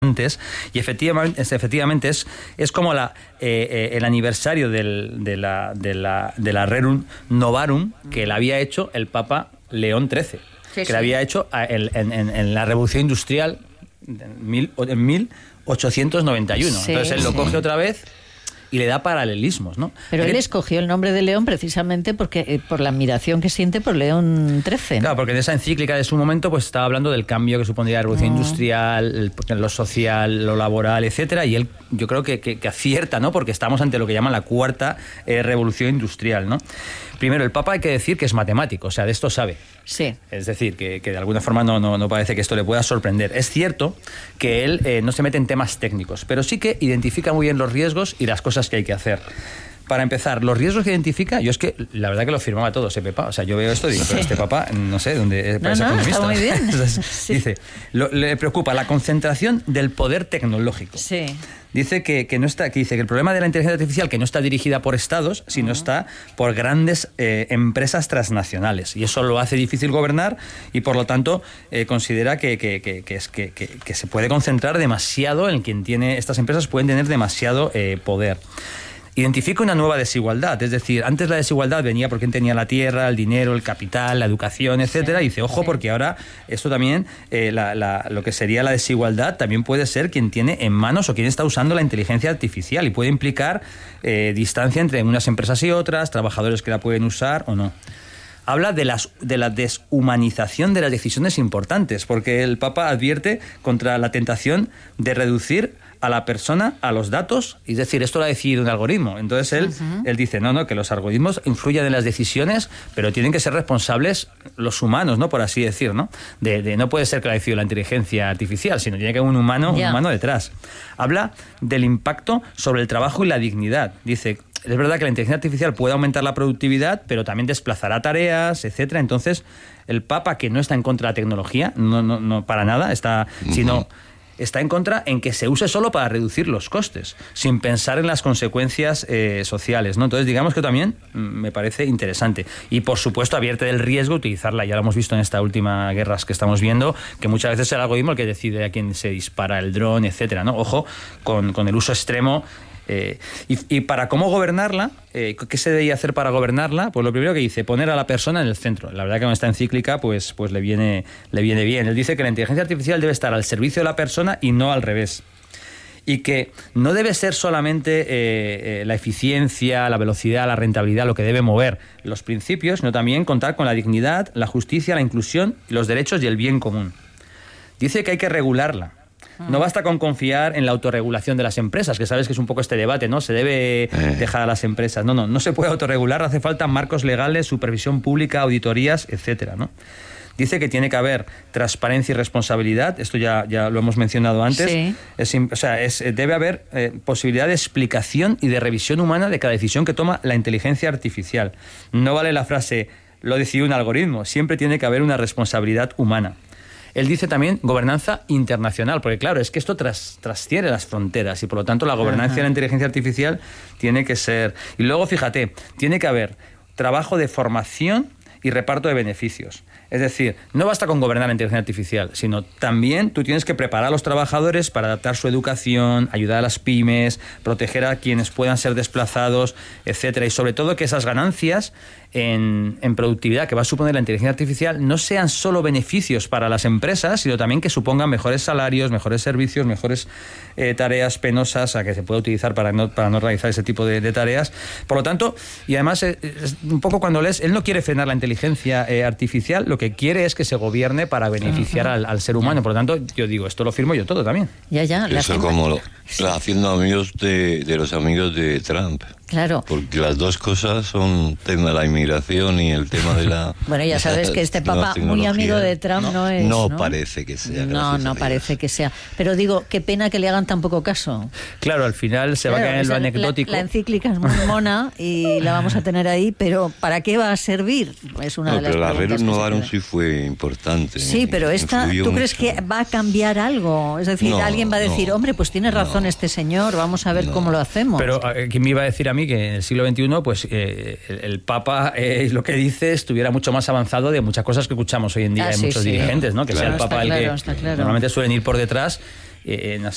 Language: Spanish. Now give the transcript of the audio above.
interesantes, y efectivamente es como el aniversario de la Rerum Novarum que le había hecho el Papa León XIII, que le había hecho en la Revolución Industrial en 1891. Entonces él lo coge otra vez y le da paralelismos, ¿no? Pero él escogió el nombre de León precisamente porque por la admiración que siente por León XIII, ¿no? Claro, porque en esa encíclica de su momento pues estaba hablando del cambio que supondría la revolución industrial, lo social, lo laboral, etcétera, y él yo creo que acierta, ¿no? Porque estamos ante lo que llaman la cuarta revolución industrial, ¿no? Primero, el Papa hay que decir que es matemático, o sea, de esto sabe. Sí. Es decir, que de alguna forma no parece que esto le pueda sorprender. Es cierto que él no se mete en temas técnicos, pero sí que identifica muy bien los riesgos y las cosas que hay que hacer. Para empezar, los riesgos que identifica, yo es que la verdad que lo firmaba todo ese Papa. O sea, yo veo esto y digo, pero este Papa, no sé, ¿dónde parece economista? Está muy bien. Entonces, sí. Dice, le preocupa la concentración del poder tecnológico. Sí. Dice que el problema de la inteligencia artificial que no está dirigida por estados, sino está por grandes empresas transnacionales, y eso lo hace difícil gobernar, y por lo tanto considera que se puede concentrar demasiado en quien tiene estas empresas, pueden tener demasiado poder. Identifica una nueva desigualdad, es decir, antes la desigualdad venía por quien tenía la tierra, el dinero, el capital, la educación, etcétera, y dice, ojo, porque ahora esto también, lo que sería la desigualdad, también puede ser quien tiene en manos o quien está usando la inteligencia artificial, y puede implicar distancia entre unas empresas y otras, trabajadores que la pueden usar o no. Habla de la deshumanización de las decisiones importantes, porque el Papa advierte contra la tentación de reducir a la persona a los datos, es decir, esto lo ha decidido un algoritmo. Entonces él dice, no, que los algoritmos influyen en las decisiones, pero tienen que ser responsables los humanos, ¿no? Por así decir, ¿no? No puede ser que lo haya decidido la inteligencia artificial, sino tiene que haber un humano detrás. Habla del impacto sobre el trabajo y la dignidad. Dice, es verdad que la inteligencia artificial puede aumentar la productividad, pero también desplazará tareas, etcétera. Entonces, el Papa, que no está en contra de la tecnología, no para nada, sino está en contra en que se use solo para reducir los costes, sin pensar en las consecuencias sociales, ¿no? Entonces, digamos que también me parece interesante. Y, por supuesto, advierte del riesgo de utilizarla. Ya lo hemos visto en esta última guerra que estamos viendo, que muchas veces es el algoritmo el que decide a quién se dispara el dron, etcétera, ¿no? Ojo con el uso extremo. Y para cómo gobernarla, ¿qué se debería hacer para gobernarla? Pues lo primero que dice, poner a la persona en el centro. La verdad que con esta encíclica pues le viene bien. Él dice que la inteligencia artificial debe estar al servicio de la persona y no al revés. Y que no debe ser solamente la eficiencia, la velocidad, la rentabilidad lo que debe mover los principios, sino también contar con la dignidad, la justicia, la inclusión, los derechos y el bien común. Dice que hay que regularla. No basta con confiar en la autorregulación de las empresas, que sabes que es un poco este debate, ¿no? Se debe dejar a las empresas. No se puede autorregular, hace falta marcos legales, supervisión pública, auditorías, etcétera, ¿no? Dice que tiene que haber transparencia y responsabilidad, esto ya lo hemos mencionado antes. Sí. Debe haber posibilidad de explicación y de revisión humana de cada decisión que toma la inteligencia artificial. No vale la frase, lo decidió un algoritmo, siempre tiene que haber una responsabilidad humana. Él dice también gobernanza internacional, porque claro, es que esto trasciende las fronteras y por lo tanto la gobernanza de la inteligencia artificial tiene que ser... Y luego, fíjate, tiene que haber trabajo de formación y reparto de beneficios. Es decir, no basta con gobernar la inteligencia artificial, sino también tú tienes que preparar a los trabajadores para adaptar su educación, ayudar a las pymes, proteger a quienes puedan ser desplazados, etcétera. Y sobre todo que esas ganancias en productividad que va a suponer la inteligencia artificial no sean solo beneficios para las empresas, sino también que supongan mejores salarios, mejores servicios, mejores tareas penosas a que se pueda utilizar para no realizar ese tipo de tareas. Por lo tanto, y además un poco cuando lees, él no quiere frenar la inteligencia artificial, lo que quiere es que se gobierne para beneficiar al ser humano. Por lo tanto, yo digo, esto lo firmo yo todo también. Eso como haciendo amigos de los amigos de Trump. Claro. Porque las dos cosas son el tema de la inmigración y el tema de la... Bueno, ya sabes que este Papa, muy amigo de Trump, no es, ¿no? No parece que sea. No parece que sea. Pero digo, qué pena que le hagan tan poco caso. Claro, al final se va a caer en lo anecdótico. La encíclica es muy mona y la vamos a tener ahí, pero ¿para qué va a servir? Es una de las preguntas. Pero la Rerum Novarum sí fue importante. Sí, pero esta, ¿tú crees que va a cambiar algo? Es decir, alguien va a decir, hombre, pues tiene razón este señor, vamos a ver cómo lo hacemos. Pero ¿quién me iba a decir a mí que en el siglo XXI pues el Papa lo que dice estuviera mucho más avanzado de muchas cosas que escuchamos hoy en día de muchos dirigentes, ¿no? Que sea el Papa el que normalmente suelen ir por detrás en